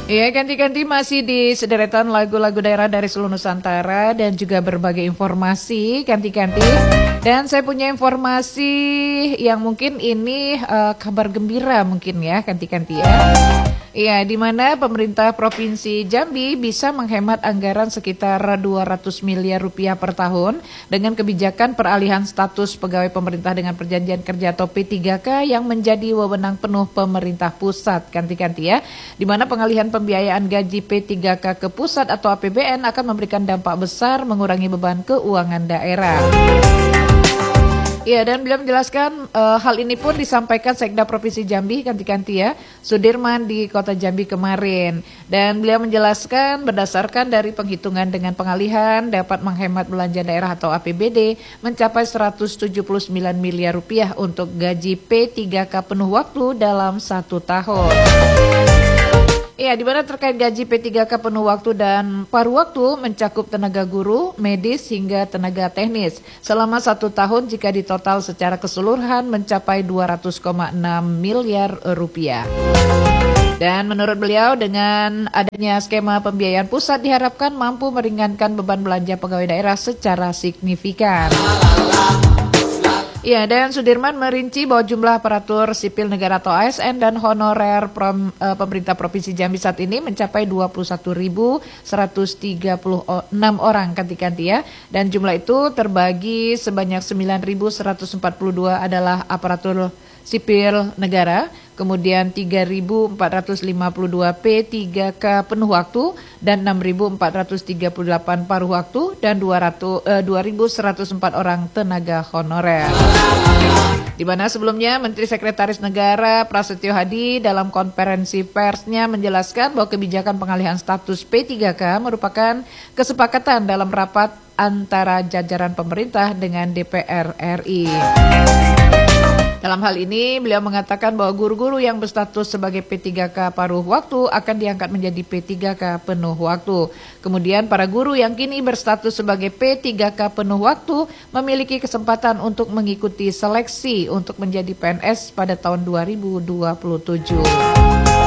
Iya, ganti-ganti masih di sederetan lagu-lagu daerah dari seluruh Nusantara dan juga berbagai informasi ganti-ganti. Dan saya punya informasi yang mungkin ini kabar gembira mungkin ya, ganti-ganti ya. Iya, di mana pemerintah Provinsi Jambi bisa menghemat anggaran sekitar 200 miliar rupiah per tahun dengan kebijakan peralihan status pegawai pemerintah dengan perjanjian kerja atau P3K yang menjadi wewenang penuh pemerintah pusat. Ganti-ganti ya, di mana pengalihan pembiayaan gaji P3K ke pusat atau APBN akan memberikan dampak besar mengurangi beban keuangan daerah. Ya, dan beliau menjelaskan hal ini pun disampaikan Sekda Provinsi Jambi ganti-ganti ya, Sudirman di Kota Jambi kemarin. Dan beliau menjelaskan berdasarkan dari penghitungan dengan pengalihan dapat menghemat belanja daerah atau APBD mencapai 179 miliar rupiah untuk gaji P3K penuh waktu dalam 1 tahun. Ya, di mana terkait gaji P3K penuh waktu dan paruh waktu mencakup tenaga guru, medis hingga tenaga teknis selama 1 tahun jika ditotal secara keseluruhan mencapai 200,6 miliar rupiah. Dan menurut beliau dengan adanya skema pembiayaan pusat diharapkan mampu meringankan beban belanja pegawai daerah secara signifikan. Ya, dan Sudirman merinci bahwa jumlah aparatur sipil negara atau ASN dan honorer pemerintah Provinsi Jambi saat ini mencapai 21.136 orang ganti-ganti ya. Dan jumlah itu terbagi sebanyak 9.142 adalah aparatur sipil negara, kemudian 3.452 P3K penuh waktu dan 6.438 paruh waktu dan 2.104 orang tenaga honorer. Di mana sebelumnya Menteri Sekretaris Negara Prasetyo Hadi dalam konferensi persnya menjelaskan bahwa kebijakan pengalihan status P3K merupakan kesepakatan dalam rapat antara jajaran pemerintah dengan DPR RI. Dalam hal ini, beliau mengatakan bahwa guru-guru yang berstatus sebagai P3K paruh waktu akan diangkat menjadi P3K penuh waktu. Kemudian para guru yang kini berstatus sebagai P3K penuh waktu memiliki kesempatan untuk mengikuti seleksi untuk menjadi PNS pada tahun 2027.